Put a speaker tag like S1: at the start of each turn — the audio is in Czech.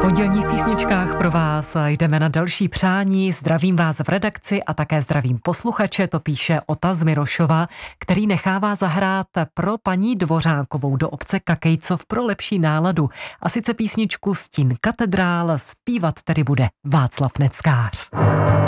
S1: Pondělních písničkách pro vás jdeme na další přání. Zdravím vás v redakci a také zdravím posluchače, to píše Ota z Mirošova, který nechává zahrát pro paní Dvořákovou do obce Kakejcov pro lepší náladu. A sice písničku Stín katedrál, zpívat tedy bude Václav Neckář.